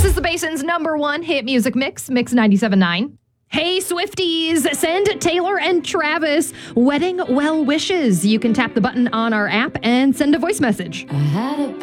This is the Basin's #1 hit music mix, Mix 97.9. Hey, Swifties, send Taylor and Travis wedding well wishes. You can tap the button on our app and send a voice message. I had a